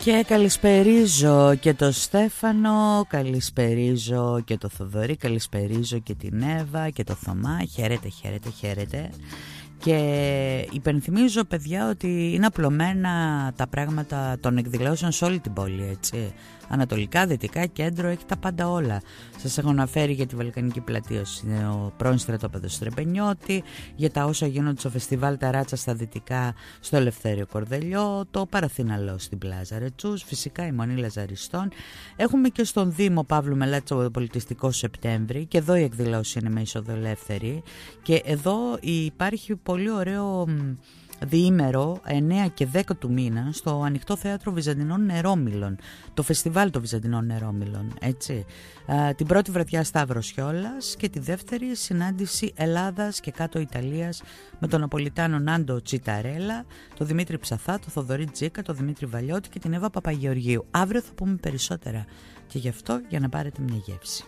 Και καλησπερίζω και το Στέφανο, καλησπερίζω και το Θοδωρή, καλησπερίζω και την Εύα και το Θωμά. Χαίρετε, χαίρετε, χαίρετε. Και υπενθυμίζω, παιδιά, ότι είναι απλωμένα τα πράγματα των εκδηλώσεων σε όλη την πόλη, έτσι. Ανατολικά, δυτικά, κέντρο, έχει τα πάντα όλα. Σας έχω αναφέρει για τη Βαλκανική Πλατεία, είναι ο πρώην στρατόπεδος Στρεμπενιώτη, για τα όσα γίνονται στο φεστιβάλ Ταράτσα στα δυτικά στο Ελευθέριο Κορδελιό, το Παραθυναλό στην Πλάζα Ρετσούς, φυσικά η Μονή Λαζαριστών. Έχουμε και στον Δήμο Παύλου Μελάτη το πολιτιστικό Σεπτέμβρη, και εδώ η εκδηλώση είναι με είσοδο ελεύθερη. Και εδώ υπάρχει πολύ ωραίο διήμερο 9 και 10 του μήνα στο Ανοιχτό Θέατρο Βυζαντινών Νερόμυλων, το φεστιβάλ των Βυζαντινών Νερόμυλων, έτσι. Την πρώτη βραδιά Σταύρος Χιόλας και τη δεύτερη συνάντηση Ελλάδας και κάτω Ιταλίας με τον Ναπολιτάνο Νάντο Τσιταρέλα, τον Δημήτρη Ψαθά, τον Θοδωρή Τζίκα, τον Δημήτρη Βαλιώτη και την Εύα Παπαγεωργίου. Αύριο θα πούμε περισσότερα και γι' αυτό, για να πάρετε μια γεύση.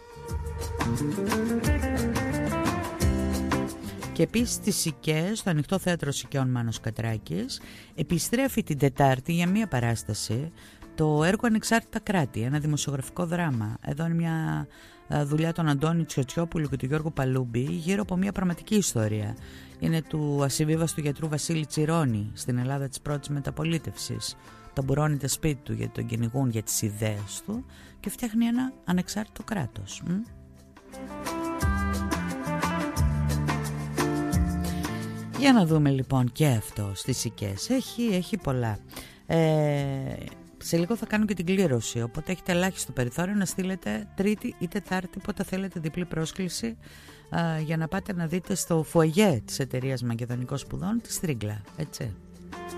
Και επίσης στις Σικές, στο Ανοιχτό Θέατρο Σικιών Μάνος Κατράκης, επιστρέφει την Τετάρτη για μία παράσταση το έργο Ανεξάρτητα Κράτη, ένα δημοσιογραφικό δράμα. Εδώ είναι μια δουλειά των Αντώνη Τσιοτσιόπουλου και του Γιώργου Παλούμπη γύρω από μια πραγματική ιστορία. Είναι του ασυμβίβαστου γιατρού Βασίλη Τσιρόνη στην Ελλάδα της πρώτης μεταπολίτευσης. Ταμπουρώνεται σπίτι του γιατί τον κυνηγούν για τις ιδέες του και φτιάχνει ένα ανεξάρτητο κράτος. Για να δούμε λοιπόν και αυτό στις Σικές. Έχει πολλά. Σε λίγο θα κάνω και την κλήρωση, οπότε έχετε ελάχιστο περιθώριο να στείλετε Τρίτη ή Τετάρτη, πότε θέλετε, διπλή πρόσκληση για να πάτε να δείτε στο φουαγέ της εταιρείας Μακεδονικών Σπουδών τη Στρίγκλα, έτσι.